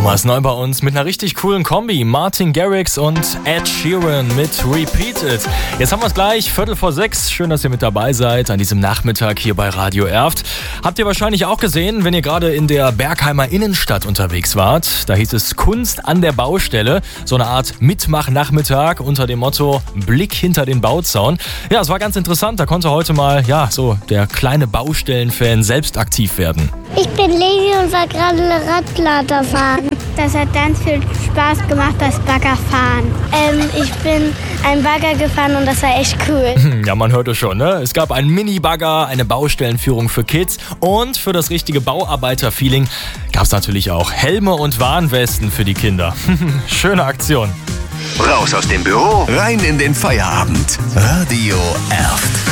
Damals neu bei uns mit einer richtig coolen Kombi. Martin Garrix und Ed Sheeran mit Repeated. Jetzt haben wir es gleich, 5:45. Schön, dass ihr mit dabei seid an diesem Nachmittag hier bei Radio Erft. Habt ihr wahrscheinlich auch gesehen, wenn ihr gerade in der Bergheimer Innenstadt unterwegs wart. Da hieß es Kunst an der Baustelle. So eine Art Mitmach-Nachmittag unter dem Motto Blick hinter den Bauzaun. Ja, es war ganz interessant. Da konnte heute mal, so der kleine Baustellenfan selbst aktiv werden. Ich bin Leni und war gerade Radlader fahren. Das hat ganz viel Spaß gemacht, das Baggerfahren. Ich bin einen Bagger gefahren und das war echt cool. Ja, man hört es schon, ne? Es gab einen Mini-Bagger, eine Baustellenführung für Kids und für das richtige Bauarbeiter-Feeling gab es natürlich auch Helme und Warnwesten für die Kinder. Schöne Aktion. Raus aus dem Büro, rein in den Feierabend. Radio Erft.